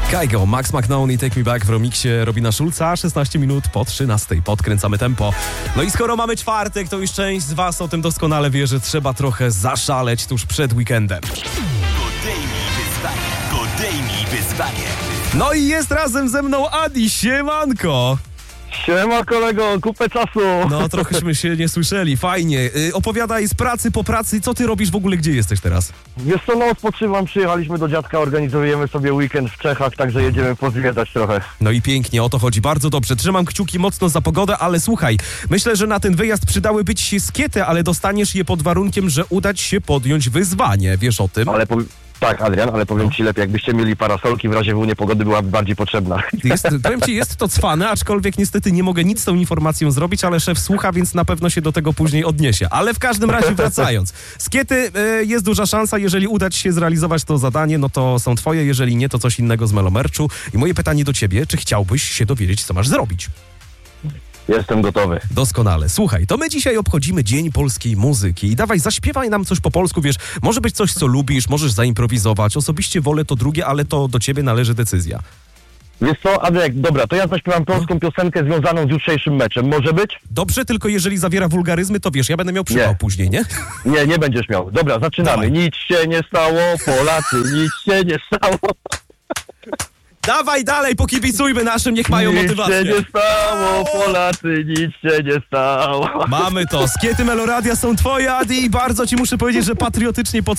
Kygo, Max McNown i Take Me Back w remiksie Robina Schulza, 16 minut po 13. Podkręcamy tempo. No i skoro mamy czwartek, to już część z was o tym doskonale wie, że trzeba trochę zaszaleć tuż przed weekendem. Podejmij wyzwanie. No i jest razem ze mną Adi, siemanko! Siema kolego, kupę czasu. No trochęśmy się nie słyszeli, fajnie. Opowiadaj z pracy po pracy, co ty robisz w ogóle, gdzie jesteś teraz? Wiesz co, no odpoczywam, przyjechaliśmy do dziadka, organizujemy sobie weekend w Czechach, także jedziemy pozwiedzać trochę. No i pięknie, o to chodzi, bardzo dobrze. Trzymam kciuki mocno za pogodę, ale słuchaj, myślę, że na ten wyjazd przydałyby ci się skiety, ale dostaniesz je pod warunkiem, że uda ci się podjąć wyzwanie, wiesz o tym? Tak, Adrian, ale powiem ci lepiej, jakbyście mieli parasolki, w razie w niepogody byłaby bardziej potrzebna. Powiem ci, jest to cwane, aczkolwiek niestety nie mogę nic z tą informacją zrobić, ale szef słucha, więc na pewno się do tego później odniesie. Ale w każdym razie wracając. Skiety, jest duża szansa, jeżeli uda ci się zrealizować to zadanie, no to są twoje, jeżeli nie, to coś innego z Melomerchu. I moje pytanie do ciebie, czy chciałbyś się dowiedzieć, co masz zrobić? Jestem gotowy. Doskonale. Słuchaj, to my dzisiaj obchodzimy Dzień Polskiej Muzyki i dawaj, zaśpiewaj nam coś po polsku, wiesz, może być coś, co lubisz, możesz zaimprowizować. Osobiście wolę to drugie, ale to do ciebie należy decyzja. Wiesz co, Adrian, dobra, to ja zaśpiewam polską piosenkę związaną z jutrzejszym meczem, może być? Dobrze, tylko jeżeli zawiera wulgaryzmy, to wiesz, ja będę miał przypał później, nie? Nie będziesz miał. Dobra, zaczynamy. Dawaj. Nic się nie stało, Polacy, nic się nie stało. Dawaj dalej, pokibicujmy naszym, niech mają motywację. Nic się nie stało, Polacy, nic się nie stało. Mamy to. Skiety Meloradia są twoje, Adi, i bardzo ci muszę powiedzieć, że patriotycznie